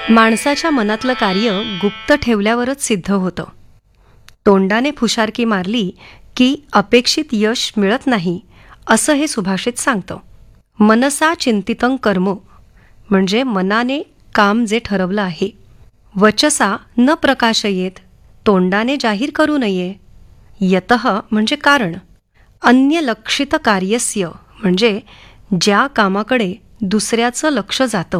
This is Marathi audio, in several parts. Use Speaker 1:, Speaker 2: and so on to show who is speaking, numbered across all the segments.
Speaker 1: माणसाच्या मनातलं कार्य गुप्त ठेवल्यावरच सिद्ध होतं. तोंडाने फुशारकी मारली की अपेक्षित यश मिळत नाही, असं हे सुभाषित सांगतं. मनसा चिंतितं कर्म म्हणजे मनाने काम जे ठरवलं आहे. वचसा न प्रकाशयेत, तोंडाने जाहीर करू नये. यतः म्हणजे कारण. अन्य लक्षित कार्यस्य म्हणजे ज्या कामाकडे दुसऱ्याचं लक्ष जातं.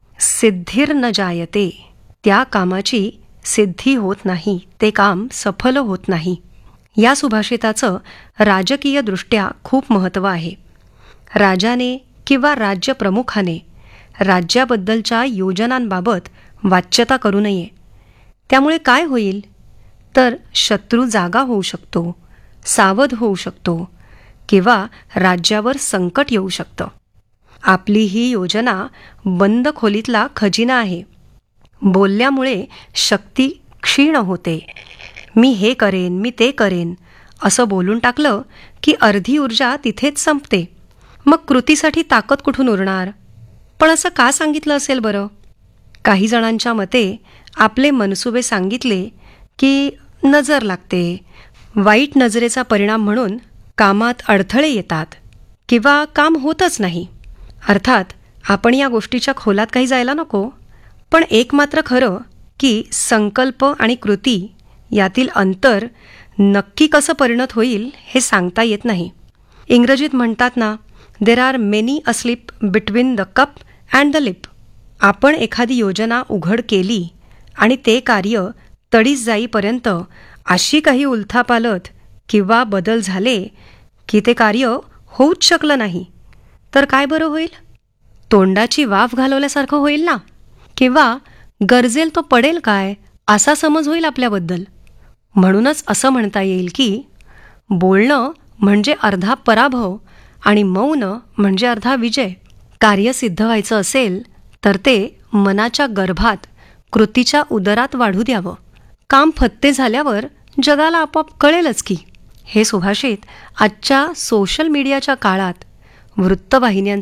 Speaker 1: सिद्धिर न जायते, त्या कामाची सिद्धी होत नाही, ते काम सफल होत नाही. या सुभाषिताचं राजकीयदृष्ट्या खूप महत्त्व आहे. राजाने किंवा राज्यप्रमुखाने राज्याबद्दलच्या योजनांबाबत वाच्यता करू नये. त्यामुळे काय होईल तर शत्रू जागा होऊ शकतो, सावध होऊ शकतो किंवा राज्यावर संकट येऊ शकतं. आपली ही योजना बंद खोलीतला खजिना आहे. बोलल्यामुळे शक्ती क्षीण होते. मी हे करेन, मी ते करेन असं बोलून टाकलं की अर्धी ऊर्जा तिथेच संपते. मग कृतीसाठी ताकद कुठून उरणार? पण असं का सांगितलं असेल बरं? काही जणांच्या मते आपले मनसुबे सांगितले की नजर लागते. वाईट नजरेचा परिणाम म्हणून कामात अडथळे येतात किंवा काम होतच नाही. अर्थात आपण या गोष्टीच्या खोलात काही जायला नको. पण एक मात्र खरं की संकल्प आणि कृती यातील अंतर नक्की कसं परिणत होईल हे सांगता येत नाही. इंग्रजीत म्हणतात ना, there are many a slip between the cup and the lip. आपण एखादी योजना उघड केली आणि ते कार्य तडीस जाईपर्यंत अशी काही उलथापालथ किंवा बदल झाले की ते कार्य होऊच शकलं नाही, तर काय बरं होईल? तोंडाची वाफ घालवल्यासारखं होईल ना. किंवा गरजेल तो पडेल काय, असा समज होईल आपल्याबद्दल. म्हणूनच असं म्हणता येईल की बोलणं म्हणजे अर्धा पराभव आणि मौन म्हणजे अर्धा विजय. कार्य सिद्ध व्हायचं असेल तर ते मनाच्या गर्भात, कृतीच्या उदरात वाढू द्यावं. काम फत्ते झाल्यावर जगाला आपोआप कळेलच की. हे सुभाषित आजच्या सोशल मीडियाच्या काळात वृत्तवाहिन्यांचा